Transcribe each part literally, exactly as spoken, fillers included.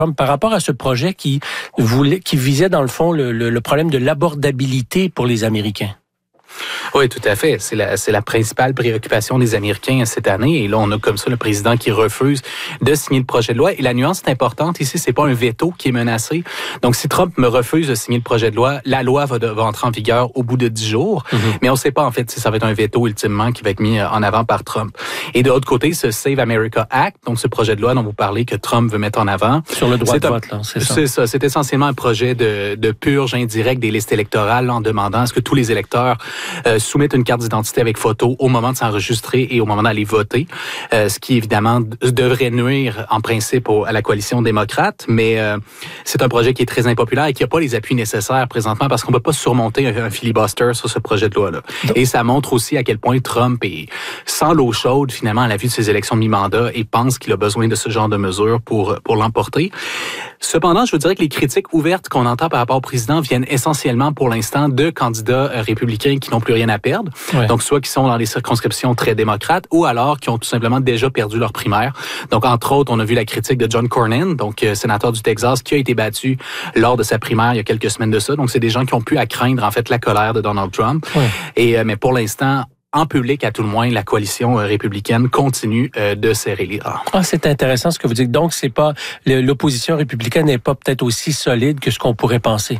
par rapport à ce projet qui voulait, qui visait dans le fond le, le, le problème de l'abordabilité pour les Américains. Oui, tout à fait. C'est la, c'est la principale préoccupation des Américains cette année. Et là, on a comme ça le président qui refuse de signer le projet de loi. Et la nuance est importante ici, c'est pas un veto qui est menacé. Donc, si Trump me refuse de signer le projet de loi, la loi va, de, va entrer en vigueur au bout de dix jours. Mm-hmm. Mais on ne sait pas, en fait, si ça va être un veto ultimement qui va être mis en avant par Trump. Et de l'autre côté, ce Save America Act, donc ce projet de loi dont vous parlez que Trump veut mettre en avant. Sur le droit c'est de un, vote, là, c'est ça. C'est ça. C'est essentiellement un projet de, de purge indirecte des listes électorales là, en demandant à ce que tous les électeurs euh, soumettent une carte d'identité avec photo au moment de s'enregistrer et au moment d'aller voter, euh, ce qui évidemment devrait nuire en principe au, à la coalition démocrate, mais euh, c'est un projet qui est très impopulaire et qui n'a pas les appuis nécessaires présentement parce qu'on ne peut pas surmonter un, un filibuster sur ce projet de loi-là. Donc, et ça montre aussi à quel point Trump est sans l'eau chaude finalement à la vue de ses élections de mi-mandat et pense qu'il a besoin de ce genre de mesures pour, pour l'emporter. Cependant, je vous dirais que les critiques ouvertes qu'on entend par rapport au président viennent essentiellement pour l'instant de candidats républicains qui n'ont plus rien à perdre. Ouais. Donc, soit qui sont dans les circonscriptions très démocrates ou alors qui ont tout simplement déjà perdu leur primaire. Donc, entre autres, on a vu la critique de John Cornyn, donc euh, sénateur du Texas, qui a été battu lors de sa primaire il y a quelques semaines de ça. Donc, c'est des gens qui ont pu à craindre, en fait, la colère de Donald Trump. Ouais. Et, euh, mais pour l'instant, en public, à tout le moins, la coalition républicaine continue euh, de serrer les rangs. Ah, c'est intéressant ce que vous dites. Donc, c'est pas l'opposition républicaine n'est pas peut-être aussi solide que ce qu'on pourrait penser.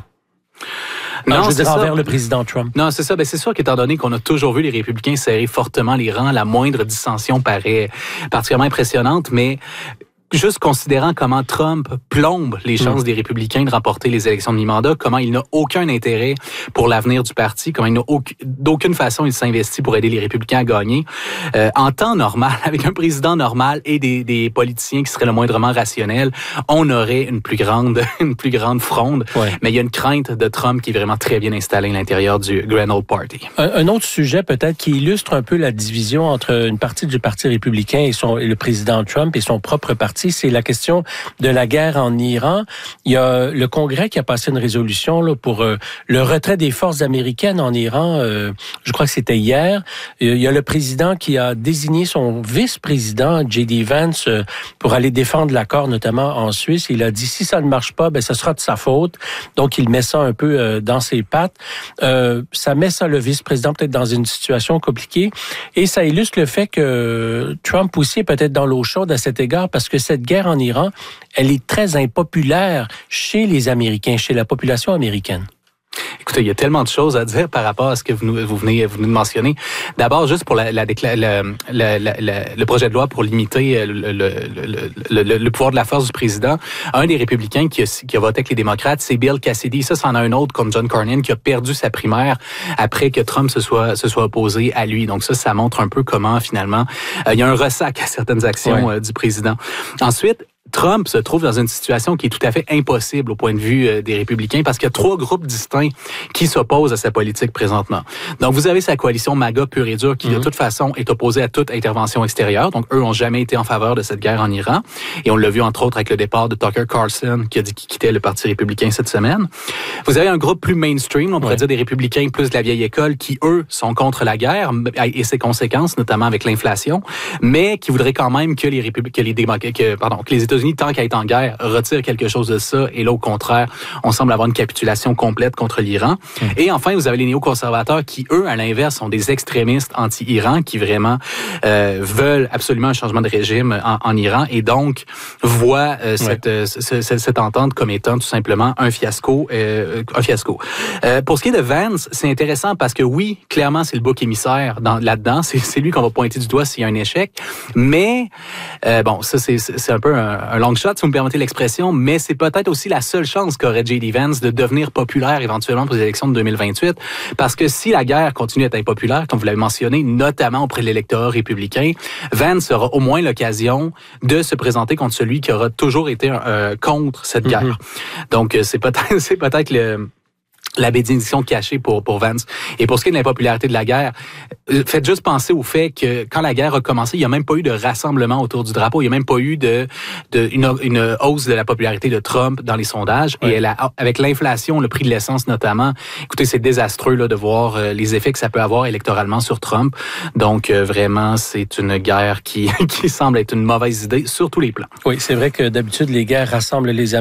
Non, non, je veux dire envers le président Trump. Non, c'est ça. Ben, c'est sûr qu'étant donné qu'on a toujours vu les républicains serrer fortement les rangs, la moindre dissension paraît particulièrement impressionnante, mais juste considérant comment Trump plombe les chances mmh. des républicains de remporter les élections de mi-mandat, comment il n'a aucun intérêt pour l'avenir du parti, comment il n'a aucune, d'aucune façon il s'investit pour aider les républicains à gagner. Euh, en temps normal, avec un président normal et des, des politiciens qui seraient le moindrement rationnels, on aurait une plus grande, une plus grande fronde. Ouais. Mais il y a une crainte de Trump qui est vraiment très bien installée à l'intérieur du Grand Old Party. Un, un autre sujet peut-être qui illustre un peu la division entre une partie du Parti républicain et, son, et le président Trump et son propre parti, c'est la question de la guerre en Iran. Il y a le Congrès qui a passé une résolution là, pour euh, le retrait des forces américaines en Iran. Euh, je crois que c'était hier. Il y a le président qui a désigné son vice-président, J D Vance, euh, pour aller défendre l'accord, notamment en Suisse. Il a dit, si ça ne marche pas, ben, ça sera de sa faute. Donc, il met ça un peu euh, dans ses pattes. Euh, ça met ça, le vice-président, peut-être dans une situation compliquée. Et ça illustre le fait que Trump aussi est peut-être dans l'eau chaude à cet égard, parce que cette guerre en Iran, elle est très impopulaire chez les Américains, chez la population américaine. Écoutez, il y a tellement de choses à dire par rapport à ce que vous, vous, venez, vous venez de mentionner. D'abord, juste pour la, la, la, la, la, la, le projet de loi pour limiter le, le, le, le, le pouvoir de la force du président, un des républicains qui a, qui a voté avec les démocrates, c'est Bill Cassidy. Ça, c'en a un autre comme John Cornyn qui a perdu sa primaire après que Trump se soit, se soit opposé à lui. Donc ça, ça montre un peu comment, finalement, euh, il y a un ressac à certaines actions ouais. euh, du président. Ensuite, Trump se trouve dans une situation qui est tout à fait impossible au point de vue euh, des républicains parce qu'il y a trois groupes distincts qui s'opposent à sa politique présentement. Donc, vous avez sa coalition MAGA pure et dure qui, mm-hmm. de toute façon, est opposée à toute intervention extérieure. Donc, eux n'ont jamais été en faveur de cette guerre en Iran. Et on l'a vu, entre autres, avec le départ de Tucker Carlson qui a dit qu'il quittait le Parti républicain cette semaine. Vous avez un groupe plus mainstream, on pourrait ouais. dire des républicains plus de la vieille école qui, eux, sont contre la guerre et ses conséquences, notamment avec l'inflation, mais qui voudraient quand même que les républicains, que les démocrates, que, pardon, que les États-Unis, tant qu'à être en guerre, retirent quelque chose de ça. Et là, au contraire, on semble avoir une capitulation complète contre l'Iran. Mmh. Et enfin, vous avez les néoconservateurs qui, eux, à l'inverse, sont des extrémistes anti-Iran qui vraiment euh, veulent absolument un changement de régime en, en Iran et donc voient euh, cette, ouais. euh, cette, cette entente comme étant tout simplement un fiasco. Euh, un fiasco. Euh, pour ce qui est de Vance, c'est intéressant parce que oui, clairement, c'est le bouc émissaire dans, là-dedans. C'est, c'est lui qu'on va pointer du doigt s'il y a un échec. Mais, euh, bon, ça, c'est, c'est un peu un, un long shot, si vous me permettez l'expression, mais c'est peut-être aussi la seule chance qu'aurait J D Vance de devenir populaire éventuellement pour les élections de deux mille vingt-huit. Parce que si la guerre continue à être impopulaire, comme vous l'avez mentionné, notamment auprès de l'électorat républicain, Vance aura au moins l'occasion de se présenter contre celui qui aura toujours été euh, contre cette guerre. Mm-hmm. Donc, c'est peut-être, c'est peut-être le... la bénédiction cachée pour pour Vance. Et pour ce qui est de l'impopularité de la guerre, faites juste penser au fait que quand la guerre a commencé, il n'y a même pas eu de rassemblement autour du drapeau. Il n'y a même pas eu de, de une, une hausse de la popularité de Trump dans les sondages. Oui. Et elle a, avec l'inflation, le prix de l'essence notamment, écoutez, c'est désastreux là de voir les effets que ça peut avoir électoralement sur Trump. Donc euh, vraiment, c'est une guerre qui qui semble être une mauvaise idée sur tous les plans. Oui, c'est vrai que d'habitude les guerres rassemblent les